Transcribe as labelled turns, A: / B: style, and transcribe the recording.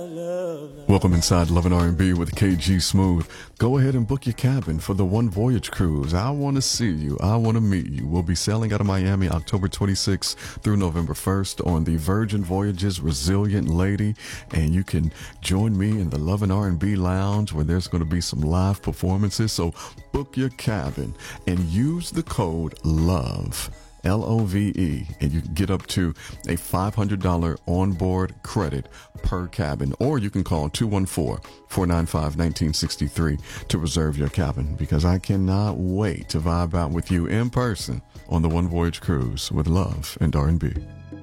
A: Welcome inside Love and R&B with KG Smooth. Go ahead and book your cabin for the One Voyage Cruise. I want to see you. I want to meet you. We'll be sailing out of Miami October 26th through November 1st on the Virgin Voyages Resilient Lady. And you can join me in the Love and R&B Lounge where there's going to be some live performances. So book your cabin and use the code LOVE. LOVE, and you can get up to a $500 onboard credit per cabin, or you can call 214-495-1963 to reserve your cabin, because I cannot wait to vibe out with you in person on the One Voyage Cruise with Love and R&B.